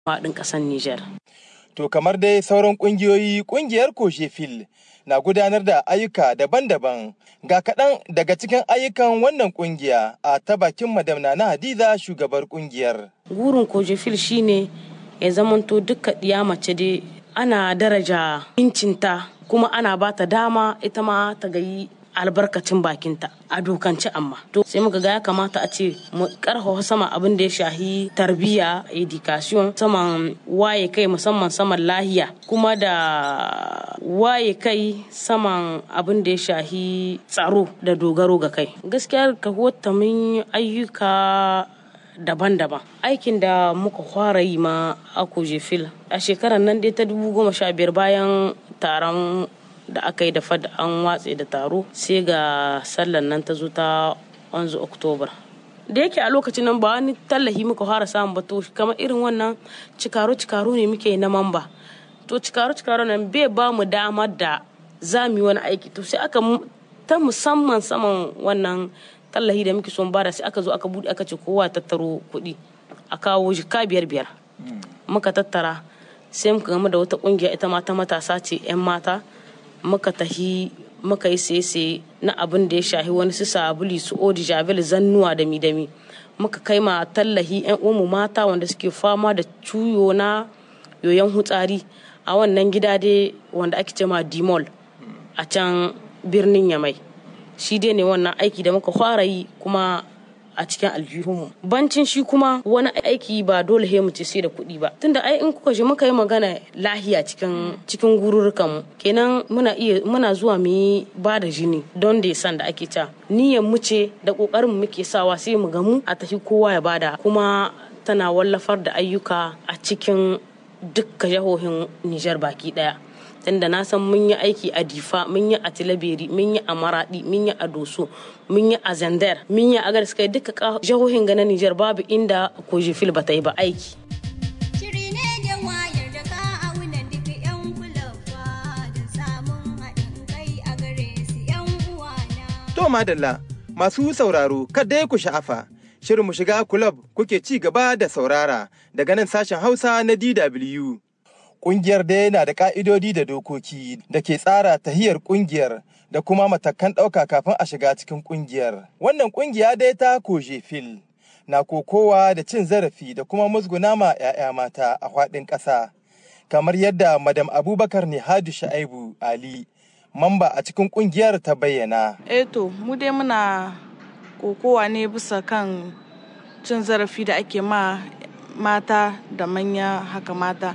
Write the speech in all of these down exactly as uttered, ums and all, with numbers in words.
faɗin ƙasar Nijar. To kamar dai sauran ƙungiyoyi, ƙungiyar Kojefil na gudanar da ayyuka daban-daban. Ga kaɗan daga cikin ayyukan wannan ƙungiya a ta bakin Madam Nana Hadiza shugabar ƙungiyar. Gurin Kojefil shine ya zamanto duka ɗiya mace dai ana daraja incinta kuma ana ba ta dama ita ma ta gayi albarkacin bakinta a dokance amma to sai muka ga ya kamata a ce mu karfafa sama abin da ya shahi tarbiyya education saman waye kai musamman saman lahiya kuma da waye kai saman abin da ya shahi tsaro da dogaro ga kai gaskiya ka wata mun ayyuka daban-daban aikin da muka fara yi ma a Kojefil a shekarar nan dai ta dubu goma sha biyar bayan taron da aka yi da fada an watse da taro sai ga sallan nan ta zo ta wanzu oktobar da yake a lokacin nan ba wani tallahi muka fara samun ba to kamar irin wannan cikaro-cikaro ne muke na mamba to cikaro-cikaro nan bai ba mu damar da za mu yi wani aiki to sai aka ta musamman saman wannan tallahi da muke son bada sai aka zo aka bude aka ce kowa tattaro kuɗi a kawo jika biyar biyar muka tattara sai muka gama da wata kungiya ita mata matasa ce 'yan mata muka tahi muka yi sese na abin da ya shahi wani su sabuli su odi javel zannuwa da midami muka kai ma tallahi 'yan umu mata wanda suke fama da cuyo na yoyon hutsari a wannan gida dai wanda ake ce ma dimol a can birnin Yamai shi dai ne wannan aiki da muka fara yi kuma a cikin aljihunmu bancin shi kuma wani aiki ba dole he mu ce sai da kuɗi ba tunda ai in kuka je muka yi magana lahiya cikin cikin gururukan mu kenan muna iya muna zuwa mu yi ba da jini don da san da ake ta niyyar mu ce da kokarin mu muke sawa sai mu gamu a tafi kowa ya bada kuma tana wallafar da ayyuka a cikin dukkan jihohin Nijar baki daya tunda na san mun yi aiki a Difa mun yi a Tilaberi mun yi a Maradi mun yi a Doso mun yi a Zandar mun yi a Agadez kai duka jihohin ga na Nijar babu inda Kojefil ba ta yi ba aiki. To madalla masu sauraro kada ku sha'afa shirin mu shiga kulab kuke ci gaba da saurara daga nan sashen Hausa na D W. Ƙungiyar dai na da ƙa'idodi da dokoki da ke tsara tahiyar ƙungiyar da kuma matakan ɗauka kafin a shiga cikin ƙungiyar. Wannan ƙungiya dai ta Kojefil na kokowa da cin zarafi da kuma musguna ma 'ya'ya mata a faɗin ƙasa. Kamar yadda Madam Abubakar Nihadu Sha'aibu Ali, mamba a cikin ƙungiyar ta bayyana. Eh to, mu dai muna kokowa ne bisa kan cin zarafi da ake ma mata da manya haka mata.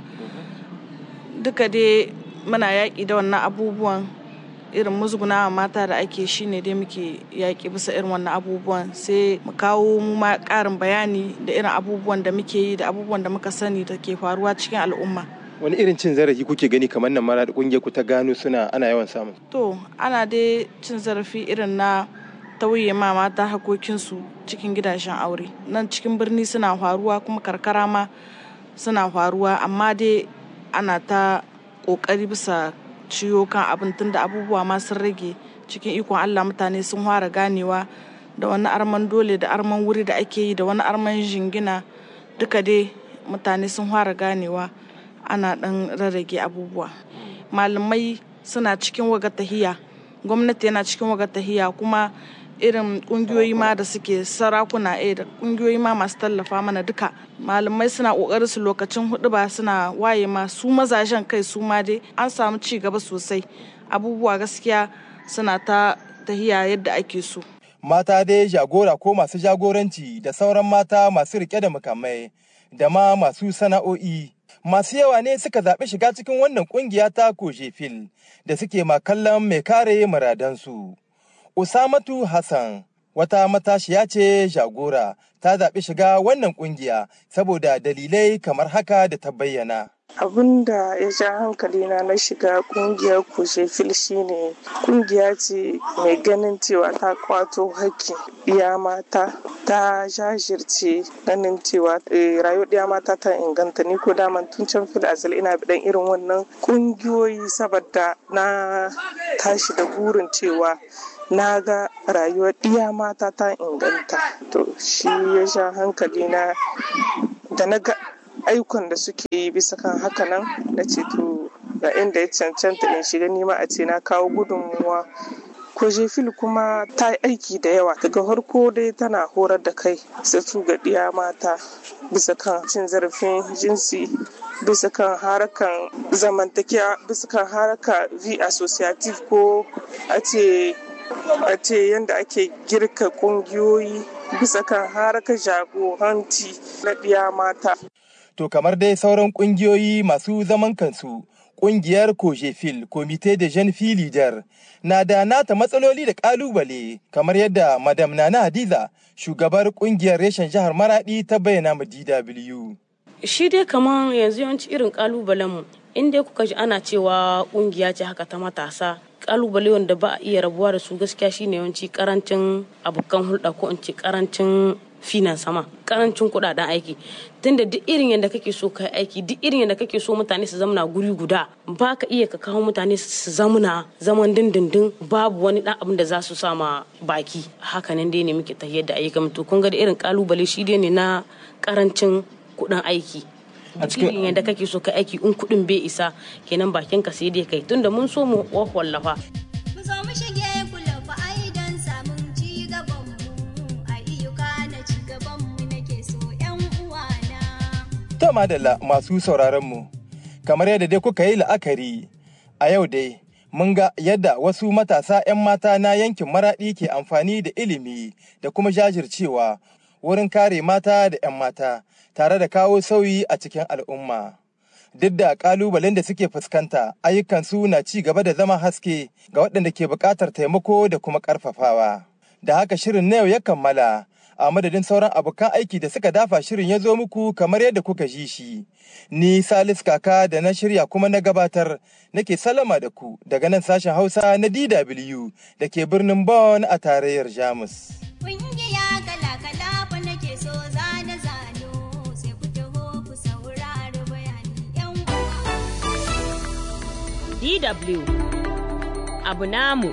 Duka dai muna yaƙi da wannan abubuwan irin musgunawa mata da ake shi ne dai muke yaƙi bisa irin wannan abubuwan sai mu kawo mu ma ƙarin bayani da irin abubuwan da muke yi da abubuwan da muka sani da ke faruwa cikin al'umma. Wani irin cin zarafi kuke gani kamar nan mara da ƙungiyar ku ta gano suna ana yawan samun? To ana dai cin zarafi irin na tauye ma mata hakokinsu cikin gidajen aure. Nan cikin birni suna faruwa kuma karkara ma suna faruwa amma dai ana ta ƙoƙari bisa ciyo kan abin tun da abubuwa ma sun rage cikin ikon Allah mutane sun fara ganewa da wani arman dole da arman wuri da ake yi da wani arman jingina duka dai mutane sun fara ganewa ana ɗan rarrage abubuwa. Malamai suna cikin waga tahiya, gwamnati yana cikin waga tahiya kuma irin kungiyoyi ma da suke sarakuna eh da kungiyoyi ma masu tallafa mana duka malamai suna kokarin su lokacin hudu ba suna waye ma su mazajen kai su ma dai an samu ci gaba sosai abubuwa gaskiya suna ta tahiya yadda ake so. Mata dai jagora ko masu jagoranci da sauran mata masu rike da mukamai da ma masu sana'o'i masu yawa ne suka zaɓi shiga cikin wannan kungiya ta Kojefil da suke ma kallon mai kare muradansu. Usamatu Hassan wata matashiya ce jagora ta zaɓi shiga wannan ƙungiya saboda dalilai kamar haka da ta bayyana. Abin da ya ja hankalina na shiga ƙungiyar Kojefil shine ƙungiya ce mai ganin cewa ta kwato hakkin ɗiya mata ta jajirce ganin cewa rayuwar ɗiya mata ta inganta ni ko daman tun can fil azal ina bidan irin wannan ƙungiyoyi saboda na tashi da burin cewa na ga rayuwar ɗiya mata ta inganta to shi ya sha hankali na da na ga ayyukan da suke yi bisa kan haka nan na ce to ga inda ya cancanta in shiga nima a ce na kawo gudunmuwa. Kojefil kuma ta yi aiki da yawa daga farko dai tana horar da kai su ga ɗiya mata bisa kan cin zarafin jinsi, bisa kan harakan zamantakewa, bisa kan haraka v associative ko a ce a ce yadda ake girka kungiyoyi, bisa kan haraka jagoranci na ɗiya mata. To kamar dai sauran kungiyoyi masu zaman kansu, kungiyar Kojefil, Comité de Jeunes Filles Leaders, na da nata matsaloli da kalubale kamar yadda Madam Nana Hadiza, shugabar kungiyar reshen jihar Maradi, ta bayyana ma D W. Shi dai kamar yanzu yawanci irin kalubalen mu, in dai kuka ji ana cewa kungiya ce haka ta matasa, kalubale wanda ba a iya rabuwa da su gaskiya shine yawanci karancin abokan hulɗa ko in ce karancin finan sama, karancin kudaden aiki. Tunda duk irin yadda kake so kai aiki, duk irin yadda kake so mutane su zamana guri guda, ba ka iya ka kawo mutane su zamana zaman dindindin babu wani dan abin da za su sama baki. Hakanan dai ne muke tafiyar da ayyukan. To kun ga da irin kalubale shi dai ne na karancin kudin aiki. A cikin yadda kake so kai aiki in kudin bai isa kenan bakin ka sai dai kai, tunda mun so mu wallafa. To madalla masu sauraronmu, kamar yadda dai kuka yi la'akari, a yau dai mun ga yadda wasu matasa 'yan mata na yankin Maraɗi ke amfani da ilimi da kuma jajircewa wurin kare mata da 'yan mata tare da kawo sauyi a cikin al'umma. Duk da ƙalubalen da suke fuskanta, ayyukansu na ci gaba da zama haske ga waɗanda ke buƙatar taimako da kuma ƙarfafawa. Da haka shirin na yau ya kammala. A madadin sauran abokan aiki da suka dafa shirin ya zo muku kamar yadda kuka ji shi. Ni Salis Kaka da na shirya kuma na gabatar nake salama da ku daga nan sashen Hausa na D W da ke birnin Bonn a tarayyar Jamus. Kungiya kala-kala fa nake so zane zano sai ku taho ku saurari bayani yan D W abu namu.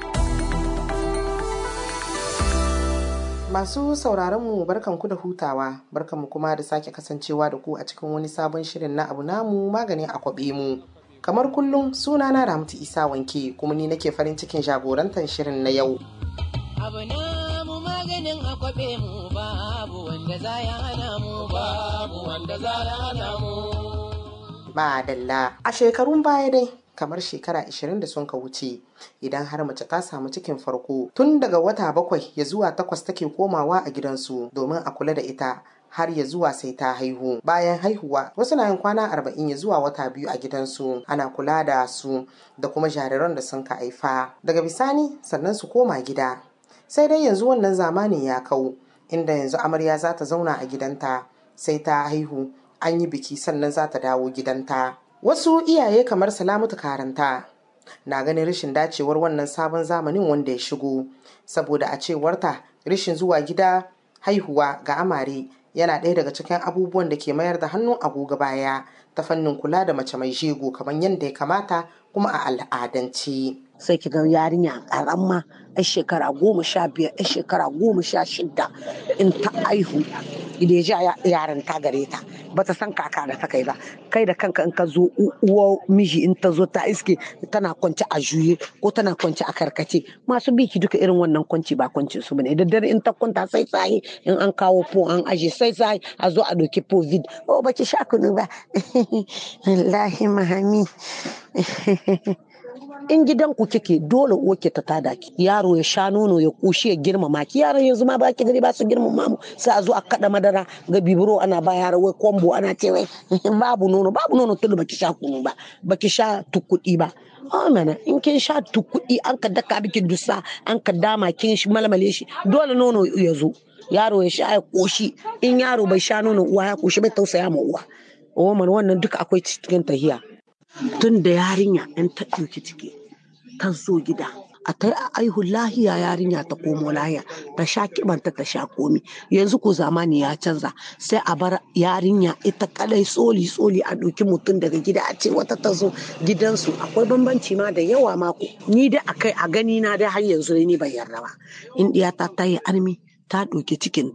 Masu sauraronmu barkanku da hutawa, barkanmu kuma da sake kasancewa da ku a cikin wani sabon shirin na abu namu magani a kwaɓe mu. Kamar kullum sunana Ramatu Isa Wanke kuma ni nake farin cikin jagorantar shirin na yau. Abu namu maganin a kwaɓe mu babu wanda za ya hana mu babu wanda za ya hana mu. Madalla, a shekarun baya dai kamar shekara ashirin da sun ka wuce, idan har mace ta samu cikin farko tun daga wata bakwai ya zuwa takwas take komawa a gidansu domin a kula da ita har ya zuwa sai ta haihu. Bayan haihuwa wasu na yin kwana arba'in ya zuwa wata biyu a gidansu ana kula da su da kuma jariran da sun ka haifa. Daga bisani sannan su koma gida. Sai dai yanzu wannan zamanin ya kau, inda yanzu amarya za ta zauna a gidanta sai ta haihu, an yi biki sannan za ta dawo gidanta. Wasu iyaye kamar Salamatu Karanta na ganin rashin dacewar wannan sabon zamanin wanda ya shigo, saboda a cewarta rashin zuwa gida haihuwa ga amare yana ɗaya daga cikin abubuwan da ke mayar da hannun agogo baya ta fannin kula da mace mai jego kamar yadda ya kamata kuma a al'adance. Sai ki ga yarinya ƙaramma yan shekara goma sha biyar yan shekara goma sha shida in ta aihu idan ya yaran ta gare ta bata san kaka da ta kai ba. Kai da kanka in ka zo uwa miji in ta zo ta iske tana kwance a juye ko tana kwance a karkace, masu biki duka irin wannan kwanci ba kwancin su bane. Da dare in ta kwanta sai sai in an kawo po an aje sai sai a zo a doki covid. Oh baki sha kunu ba wallahi mahami. In gidan ku kike dole uwarki ta tada ki, yaro ya sha nono ya kushi ya girmama ki. Yaran yanzu ma baki gari ba su girmama mu, sai a zo a kada madara ga bibiro ana ba yaro wai kombo ana ce wai babu nono babu nono tun baki sha kunu ba baki sha tukudi ba. Oh mana in kin sha tukudi an ka daka biki dusa an ka dama kin shi malmale shi dole nono ya zo yaro ya sha ya koshi. In yaro bai sha nono uwa ya koshi bai tausaya ma uwa. Oh man wannan duka akwai cikin tahiya. Tun da yarinya in ta ɗauki ciki ta zo gida a ta aihu lahiya yarinya ta komo lahiya ta sha kibanta ta sha komi. Yanzu ko zamani ya canza sai a bar yarinya ita kadai tsoli tsoli a ɗauki mutum daga gida a ce wata ta zo gidansu. Akwai bambanci ma da yawa mako. Ni da akai a gani na dai har yanzu ni ban yarda ba. In ɗiyata ta yi armi ta ɗauki cikinta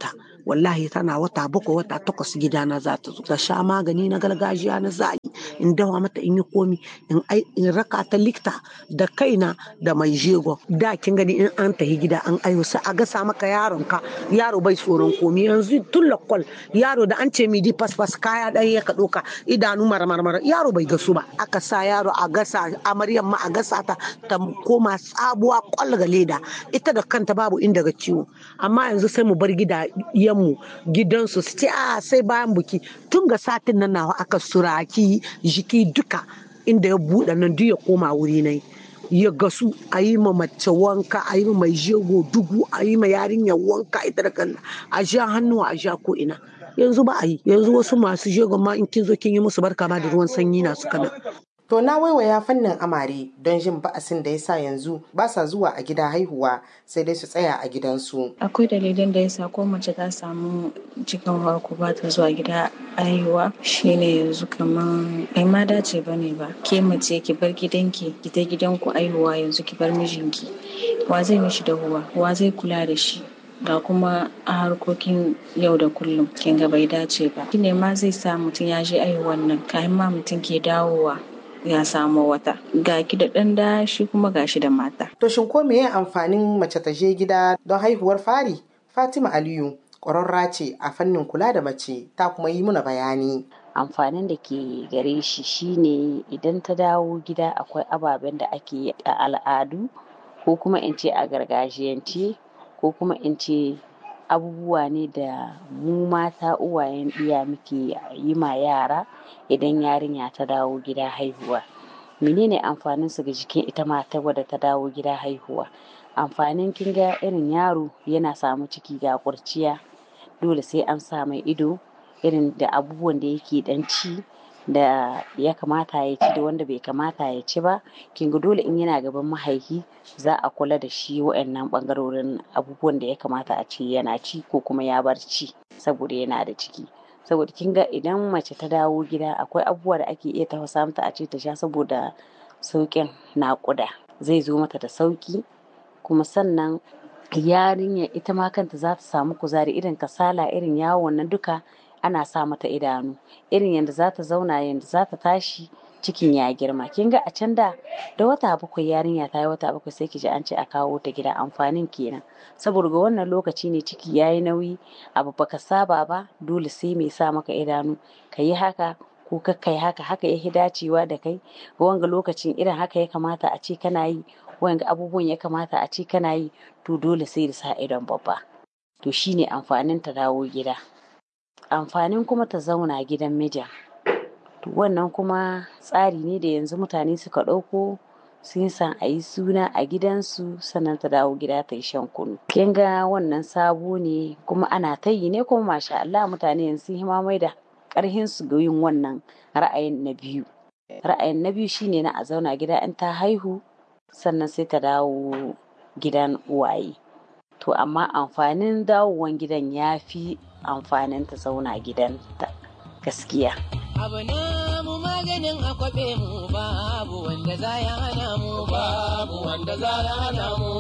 wallahi tana wata bakwai wata takwas gidana za ta zo ta sha magani na gargajiya na za in dawa mata in yi komi in in raka ta likta da kaina da mai jego da kin gani in an tahi gida an ayo sai a gasa maka yaron ka yaro bai tsoron komi yanzu tun lakwal yaro da an ce midi fasfas kaya dan ya ka doka idanu marmarmar yaro bai gasu ba aka sa yaro a gasa amaryan ma a gasa ta ta koma sabuwa kwal ga leda ita da kanta babu inda ga ciwo amma yanzu sai mu bar gidayenmu gidansu su ce a sai bayan buki tun ga satin nan nawa aka suraki jiki duka inda ya buɗe nan duk ya koma wuri nai ya gasu a yi ma mace wanka a yi ma mai jego dugu a yi ma yarinya wanka ita da kanta a sha hannu a sha ko ina yanzu ba a yi yanzu wasu masu jego ma in kin zo kin yi musu barka ma da ruwan sanyi na suka nan. To na waiwaya fannin amare don jin ba'asin da yasa yanzu ba sa zuwa a gida haihuwa sai dai su tsaya a gidansu. Akwai dalilin da yasa ko mace ta samu cikin farko ba ta zuwa gida haihuwa shine yanzu kaman ai ma dace bane ba. Ke mace ki bar gidanki ki ta gidanku haihuwa yanzu ki bar mijinki. Wa zai mishi dahuwa? Wa zai kula da shi? Da kuma a harkokin yau da kullum kin ga bai dace ba. Shine ma zai sa mutum ya je haihuwan nan kafin ma mutum ke dawowa. Ya samu wata ga ki da ɗan da shi kuma ga shi da mata. To shin ko meye amfanin mace ta je gida don haihuwar fari? Fatima Aliyu ƙwararra ce a fannin kula da mace ta kuma yi muna bayani. Amfanin da ke gare shi shine idan ta dawo gida akwai ababen da ake yi a al'adu ko kuma in ce a gargajiyance ko kuma in ce abubuwa ne da mu mata uwayen ɗiya muke yi ma yara idan yarinya ta dawo gida haihuwa. Menene amfanin su ga jikin ita mata wadda ta dawo gida haihuwa? Amfanin kin ga irin yaro yana samu ciki ga kurciya dole sai an sa mai ido irin da abubuwan da yake dan ci da ya kamata ya ci da wanda bai kamata ya ci ba. Kin ga dole in yana gaban mahaifi za a kula da shi wa'annan bangarorin abubuwan da ya kamata a ce yana ci ko kuma ya bar ci saboda yana da ciki. Saboda kin ga idan mace ta dawo gida akwai abubuwa da ake iya tafasa mata a ce ta sha saboda sauƙin naƙuda zai zo mata da sauƙi kuma sannan yarinya ita ma kanta za ta samu kuzari irin kasala irin yawon nan duka ana sa mata idanu irin yadda za ta zauna yadda za ta tashi cikin ya girma. Kin ga a can da da wata bakwai yarinya ta yi wata bakwai sai ki ji an ce a kawo ta gida amfanin kenan saboda ga wannan lokaci ne ciki ya yi nauyi abu baka saba ba dole sai mai sa maka idanu ka yi haka ko kakkai haka haka ya fi dacewa da kai wanga lokacin irin haka ya kamata a ce kana yi wanga abubuwan ya kamata a ce kana yi to dole sai da sa idon babba. To shine amfanin ta dawo gida. Amfanin kuma ta zauna gidan mijin wannan kuma tsari ne da yanzu mutane suka ɗauko sun san a yi suna a gidansu sannan ta dawo gida ta yi shan kunu. Kin ga wannan sabo ne kuma ana ta yi ne kuma masha Allah mutane yanzu sun mamai da ƙarhin su ga yin wannan ra'ayin na biyu. Ra'ayin na biyu shine na a zauna gida in ta haihu sannan sai ta dawo gidan uwaye. To amma amfanin dawowan gidan ya fi amfanin ta zauna gidanta gaskiya. Abu na mu maganin akwabe mu babu wanda za ya hana mu babu wanda za ya hana mu.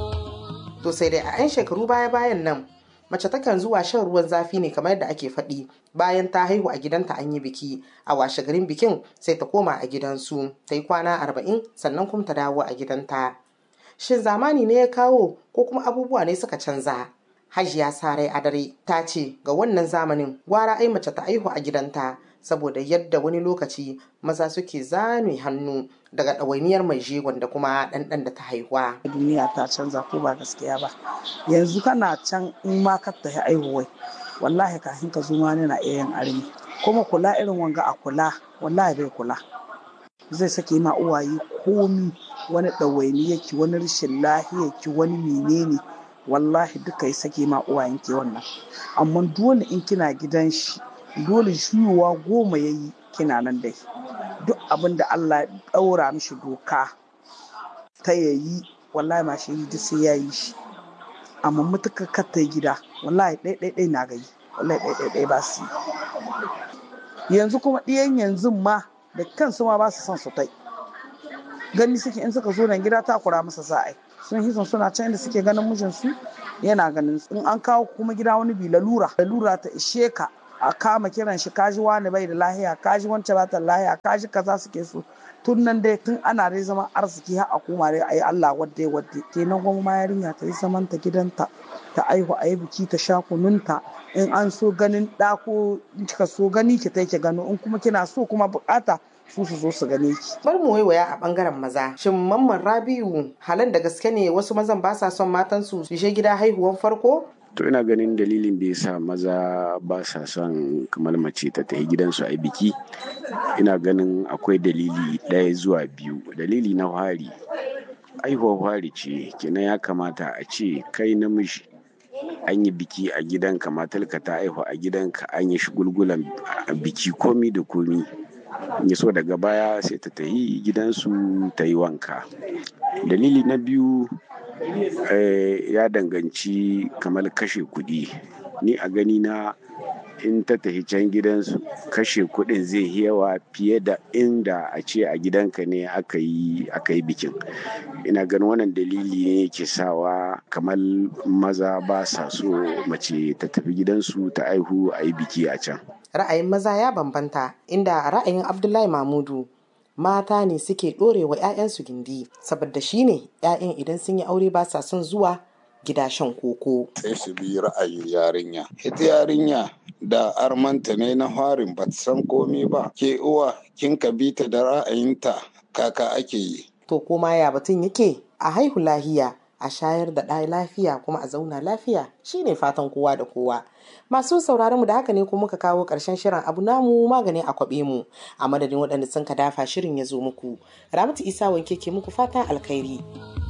To sai dai a 'yan shekaru baya-bayan nan mace takan zuwa shan ruwan zafi ne kamar yadda ake faɗi bayan ta haihu a gidanta an yi biki a washe garin bikin sai ta koma a gidansu ta yi kwana arba'in sannan kuma ta dawo a gidanta. Shin zamani ne ya kawo ko kuma abubuwa ne suka canza? Hajiya Sarai Adare ta ce ga wannan zamanin gwara ai mace ta haihu a gidanta saboda yadda wani lokaci maza suke zame hannu daga ɗawainiyar mai jegon da kuma ɗanɗan da ta haihuwa. Duniya ta canza ko ba gaskiya ba. Yanzu kana can in ma ka tafi aihuwai wallahi kafin ka zo ma na iya yin armi kuma kula irin wanga a kula wallahi bai kula. Zai sake ma uwaye komi wani ɗawainiyarki wani rashin lahiyarki wani menene wallahi duka ya sake ma uwayen ki wannan. Amma dole in kina gidan shi dole shuyuwa goma ya yi kina nan dai duk abin da Allah ya ɗaura mishi doka ta yayi wallahi ma shi duk sai ya yi shi amma mutuka kata gida wallahi ɗai-ɗai na gayi wallahi ɗai-ɗai ba su yi. Yanzu kuma ɗiyan yanzu ma da kansu ma ba su son su tai gani suke in suka zo nan gida takura masa sa'ai sun hison suna can inda suke ganin mijinsu yana ganin su. In an kawo kuma gida wani bi lalura lalura ta ishe ka a kama kiran shi kaji wani bai da lahiya kaji wancan ba ta lahiya kaji kaza suke so tun nan dai tun ana dai zama arziki har a koma dai ayi Allah wadde wadde kenan gwamma ma yarinya ta yi zaman ta gidanta ta aihu ayi biki ta sha kununta in an so ganin ɗa ko kika so gani ki ta ki gano in kuma kina so kuma bukata su su zo su gane ki. Bar mu waiwaya a bangaren maza. Shin Mamman Rabiu halan da gaske ne wasu mazan ba sa son matan su su je gida haihuwan farko? To ina ganin dalilin da yasa maza ba sa son kamar mace ta tafi gidansu a biki. Ina ganin akwai dalili ɗaya zuwa biyu. Dalili na fari, aihuwar fari ce kenan ya kamata a ce kai namiji an yi biki a gidanka matarka ta aihu a gidanka an yi shigulgulan biki komi da komi. Ya so daga baya sai ta tafi gidansu ta yi wanka. Dalili na biyu ya danganci kamar kashe kuɗi. Ni a gani na in ta tafi can gidansu kashe kuɗin zai yawa fiye da inda a ce a gidanka ne aka yi aka yi bikin. Ina ganin wannan dalili ne ke sawa kamar maza ba sa so mace ta tafi gidansu ta aihu a yi biki a can. Ra'ayin maza ya bambanta inda ra'ayin Abdullahi Mamudu mata ne suke ɗorewa 'ya'yansu gindi saboda shi ne 'ya'yan idan sun yi aure ba sa son zuwa gida shan koko. Sai su bi ra'ayin yarinya. Ita yarinya da armanta ne na harin ba san komai ba. Ke uwa kin ka bi ta da ra'ayinta kaka ake yi. To koma ya batun yake a haihu lahiya a shayar da ɗaya lafiya kuma a zauna lafiya shine fatan kowa da kowa. Masu sauraron mu da haka ne kuma muka kawo ƙarshen shirin abu namu magani a kwaɓe mu a madadin waɗanda sun ka dafa shirin ya zo muku. Ramatu Isa wanke ke muku fatan alkhairi.